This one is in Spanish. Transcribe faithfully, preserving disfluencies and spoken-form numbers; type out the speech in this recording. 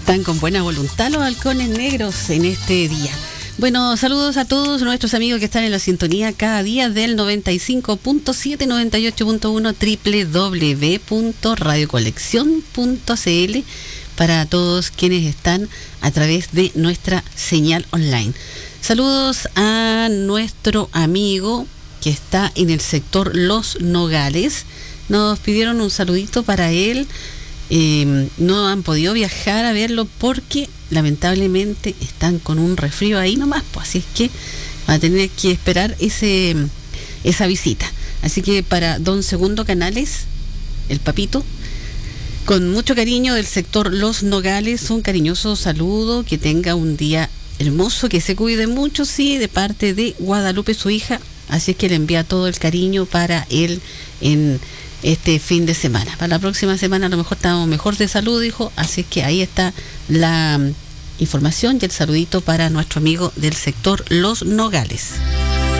Están con buena voluntad los halcones negros en este día. Bueno, saludos a todos nuestros amigos que están en la sintonía cada día del noventa y cinco punto siete, noventa y ocho punto uno, doble u doble u doble u punto radio colección punto c l, para todos quienes están a través de nuestra señal online. Saludos a nuestro amigo que está en el sector Los Nogales. Nos pidieron un saludito para él. Eh, no han podido viajar a verlo porque lamentablemente están con un resfrío ahí nomás, pues así es que van a tener que esperar ese esa visita. Así que para don Segundo Canales, el papito, con mucho cariño del sector Los Nogales, un cariñoso saludo, que tenga un día hermoso, que se cuide mucho, sí, de parte de Guadalupe, su hija. Así es que le envía todo el cariño para él en este fin de semana. Para la próxima semana a lo mejor estamos mejor de salud, dijo. Así es que ahí está la información y el saludito para nuestro amigo del sector Los Nogales.